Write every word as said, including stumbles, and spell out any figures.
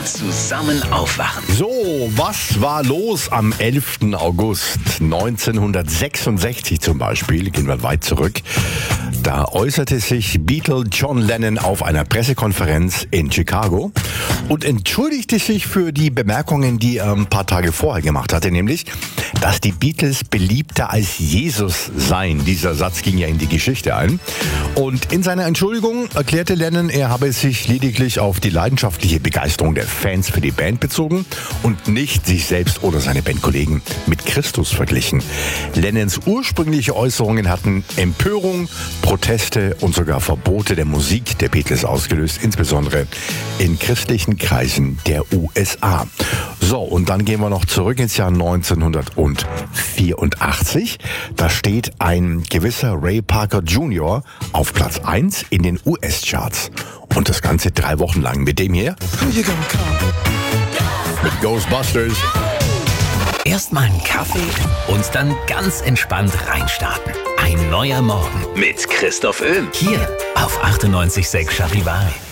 Zusammen aufwachen. So, was war los am elften August neunzehnhundertsechsundsechzig zum Beispiel? Gehen wir weit zurück. Da äußerte sich Beatle John Lennon auf einer Pressekonferenz in Chicago und entschuldigte sich für die Bemerkungen, die er ein paar Tage vorher gemacht hatte, nämlich, dass die Beatles beliebter als Jesus seien. Dieser Satz ging ja in die Geschichte ein. Und in seiner Entschuldigung erklärte Lennon, er habe sich lediglich auf die leidenschaftliche Begeisterung der Fans für die Band bezogen und nicht sich selbst oder seine Bandkollegen mit Christus verglichen. Lennons ursprüngliche Äußerungen hatten Empörung, Proteste und sogar Verbote der Musik der Beatles ausgelöst, insbesondere in christlichen Kreisen der U S A. So, und dann gehen wir noch zurück ins Jahr neunzehnhundertvierundachtzig. Da steht ein gewisser Ray Parker Junior auf Platz eins in den U S-Charts. Und das Ganze drei Wochen lang mit dem hier. Mit Ghostbusters. Erstmal einen Kaffee und dann ganz entspannt reinstarten. Ein neuer Morgen mit Christoph Öhm. Hier auf achtundneunzig Komma sechs Charivari.